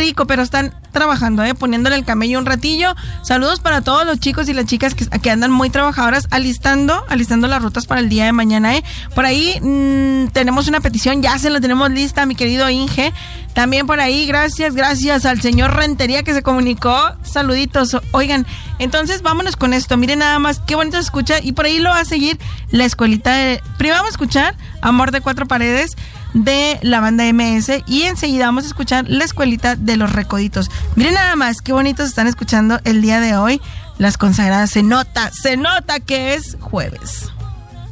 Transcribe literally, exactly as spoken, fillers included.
rico, pero están trabajando, ¿eh? Poniéndole el camello un ratillo. Saludos para todos los chicos y las chicas que, que andan muy trabajadoras alistando, alistando las rutas para el día de mañana, ¿eh? Por ahí mmm, tenemos una petición, ya se la tenemos lista, mi querido Inge. También por ahí, gracias, gracias al señor Rentería que se comunicó. Saluditos. Oigan, entonces vámonos con esto. Miren nada más, qué bonito se escucha. Y por ahí lo va a seguir la escuelita de... Primero vamos a escuchar Amor de Cuatro Paredes de la banda eme ese y enseguida vamos a escuchar la escuelita de Los Recoditos. Miren nada más, qué bonitos están escuchando el día de hoy. Las consagradas, se nota, se nota que es jueves.